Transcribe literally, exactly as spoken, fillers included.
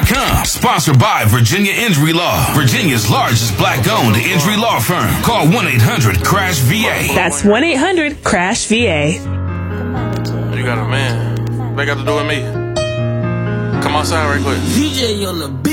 com. Sponsored by Virginia Injury Law, Virginia's largest black-owned injury law firm. Call one eight hundred crash V A. That's one eight hundred crash V A. You got a man. What they got to do with me? Come outside right quick. D J on the beat.